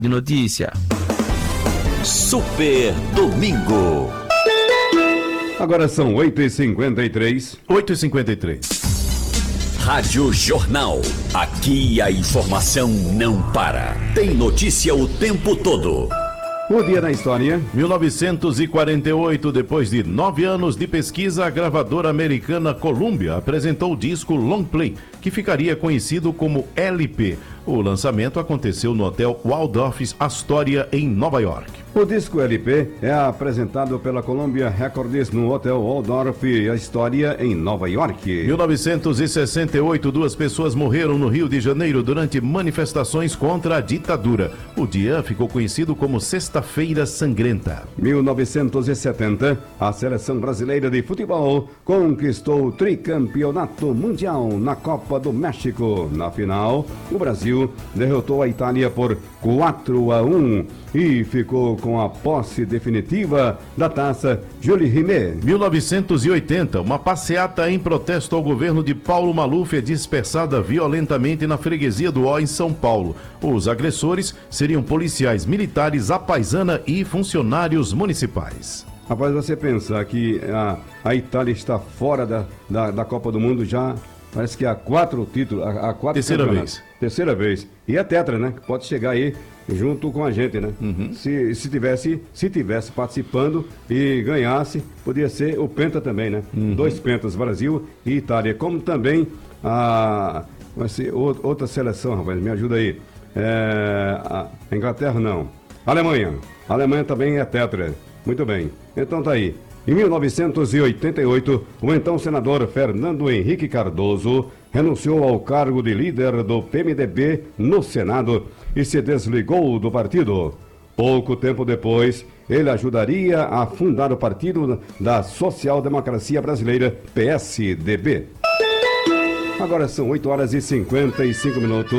de notícia. Super Domingo. Agora são 8h53. 8h53. Rádio Jornal. Aqui a informação não para. Tem notícia o tempo todo. O dia da história. 1948, depois de 9 anos de pesquisa, a gravadora americana Columbia apresentou o disco Long Play, que ficaria conhecido como LP. O lançamento aconteceu no Hotel Waldorf Astoria, em Nova York. O disco LP é apresentado pela Columbia Records no Hotel Waldorf Astoria, em Nova York. 1968, 2 pessoas morreram no Rio de Janeiro durante manifestações contra a ditadura. O dia ficou conhecido como Sexta-feira Sangrenta. 1970, a seleção brasileira de futebol conquistou o tricampeonato mundial na Copa do México. Na final, o Brasil derrotou a Itália por 4-1 e ficou com a posse definitiva da taça Jules Rimet. 1980, uma passeata em protesto ao governo de Paulo Maluf é dispersada violentamente na freguesia do Ó, em São Paulo. Os agressores seriam policiais militares, à paisana e funcionários municipais. Rapaz, você pensar que a Itália está fora da Copa do Mundo já... Parece que há 4 títulos, há 4 Terceira campeonatos. vez. Terceira vez. E é tetra, né? Pode chegar aí junto com a gente, né? Uhum. Se tivesse participando e ganhasse, podia ser o penta também, né? 2 pentas, Brasil e Itália. Como também vai ser outra seleção, rapaz, me ajuda aí. A Inglaterra não. Alemanha. A Alemanha também é tetra. Muito bem. Então tá aí. Em 1988, o então senador Fernando Henrique Cardoso renunciou ao cargo de líder do PMDB no Senado e se desligou do partido. Pouco tempo depois, ele ajudaria a fundar o Partido da Social Democracia Brasileira, PSDB. Agora são 8h55.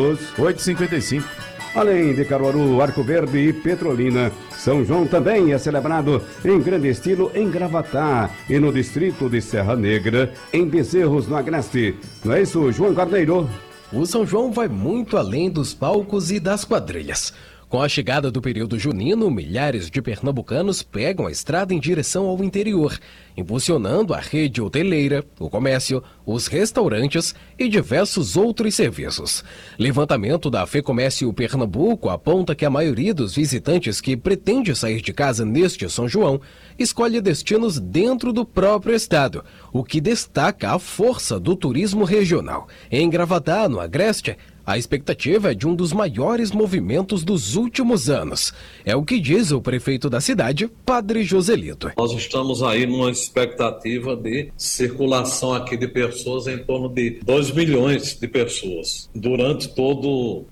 8h55. Além de Caruaru, Arco Verde e Petrolina, São João também é celebrado em grande estilo em Gravatá e no distrito de Serra Negra, em Bezerros, no Agreste. Não é isso, João Carneiro? O São João vai muito além dos palcos e das quadrilhas. Com a chegada do período junino, milhares de pernambucanos pegam a estrada em direção ao interior, impulsionando a rede hoteleira, o comércio, os restaurantes e diversos outros serviços. Levantamento da FEComércio Pernambuco aponta que a maioria dos visitantes que pretende sair de casa neste São João escolhe destinos dentro do próprio estado, o que destaca a força do turismo regional. Em Gravatá, no Agreste, a expectativa é de um dos maiores movimentos dos últimos anos. É o que diz o prefeito da cidade, Padre Joselito. Nós estamos aí numa expectativa de circulação aqui de pessoas em torno de 2 milhões de pessoas durante todo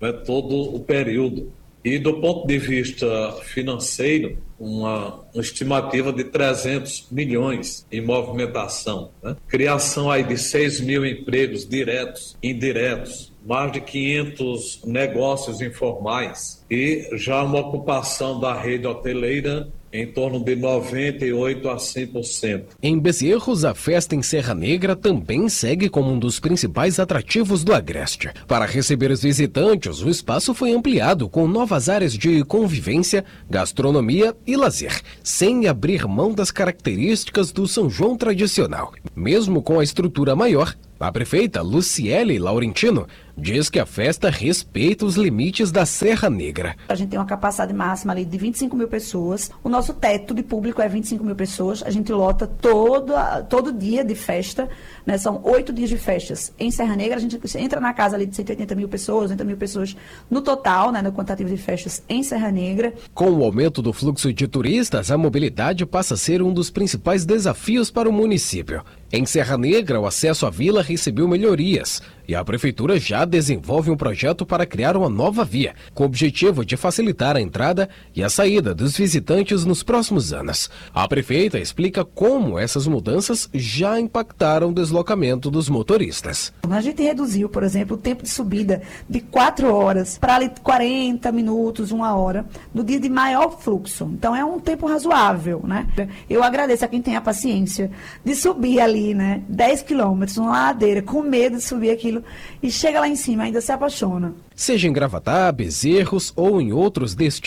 o período. E do ponto de vista financeiro, uma estimativa de 300 milhões em movimentação. Criação aí de 6 mil empregos diretos e indiretos, mais de 500 negócios informais e já uma ocupação da rede hoteleira em torno de 98% a 100%. Em Bezerros, a festa em Serra Negra também segue como um dos principais atrativos do Agreste. Para receber os visitantes, o espaço foi ampliado com novas áreas de convivência, gastronomia e lazer, sem abrir mão das características do São João tradicional. Mesmo com a estrutura maior, a prefeita Luciele Laurentino diz que a festa respeita os limites da Serra Negra. A gente tem uma capacidade máxima ali de 25 mil pessoas. O nosso teto de público é 25 mil pessoas. A gente lota todo dia de festa, né? São 8 dias de festas. Em Serra Negra, a gente entra na casa ali de 180 mil pessoas, 80 mil pessoas no total, né, no quantitativo de festas em Serra Negra. Com o aumento do fluxo de turistas, a mobilidade passa a ser um dos principais desafios para o município. Em Serra Negra, o acesso à vila recebeu melhorias e a prefeitura já desenvolve um projeto para criar uma nova via, com o objetivo de facilitar a entrada e a saída dos visitantes nos próximos anos. A prefeita explica como essas mudanças já impactaram o deslocamento dos motoristas. A gente reduziu, por exemplo, o tempo de subida de 4 horas para 40 minutos, 1 hora, no dia de maior fluxo. Então é um tempo razoável, né? Eu agradeço a quem tem a paciência de subir ali, né, 10 quilômetros, uma ladeira, com medo de subir aquilo, e chega lá em cima, ainda se apaixona. Seja em Gravatá, Bezerros ou em outros destinos